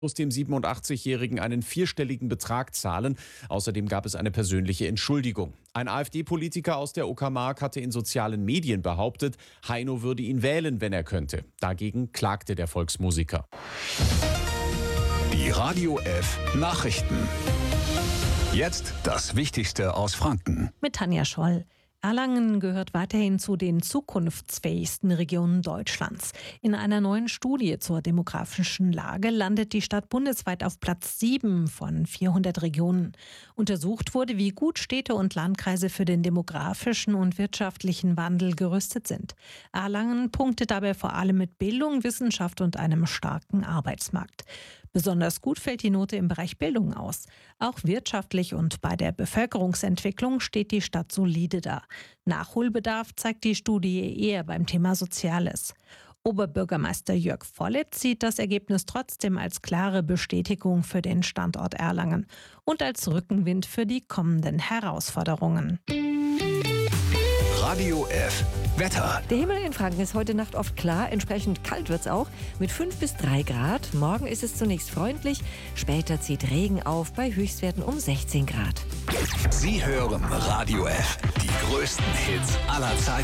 muss dem 87-Jährigen einen vierstelligen Betrag zahlen. Außerdem gab es eine persönliche Entschuldigung. Ein AfD-Politiker aus der Uckermark hatte in sozialen Medien behauptet, Heino würde ihn wählen, wenn er könnte. Dagegen klagte der Volksmusiker. Die Radio F Nachrichten. Jetzt das Wichtigste aus Franken. Mit Tanja Scholl. Erlangen gehört weiterhin zu den zukunftsfähigsten Regionen Deutschlands. In einer neuen Studie zur demografischen Lage landet die Stadt bundesweit auf Platz 7 von 400 Regionen. Untersucht wurde, wie gut Städte und Landkreise für den demografischen und wirtschaftlichen Wandel gerüstet sind. Erlangen punktet dabei vor allem mit Bildung, Wissenschaft und einem starken Arbeitsmarkt. Besonders gut fällt die Note im Bereich Bildung aus. Auch wirtschaftlich und bei der Bevölkerungsentwicklung steht die Stadt solide da. Nachholbedarf zeigt die Studie eher beim Thema Soziales. Oberbürgermeister Jörg Vollitz sieht das Ergebnis trotzdem als klare Bestätigung für den Standort Erlangen und als Rückenwind für die kommenden Herausforderungen. Radio F Wetter. Der Himmel in Franken ist heute Nacht oft klar, entsprechend kalt wird es auch, mit 5 bis 3 Grad. Morgen ist es zunächst freundlich, später zieht Regen auf bei Höchstwerten um 16 Grad. Sie hören Radio F, die größten Hits aller Zeiten.